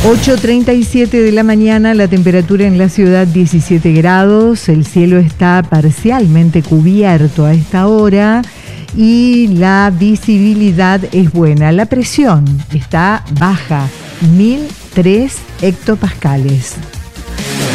8:37 de la mañana, la temperatura en la ciudad 17 grados, el cielo está parcialmente cubierto a esta hora y la visibilidad es buena. La presión está baja, 1003 hectopascales.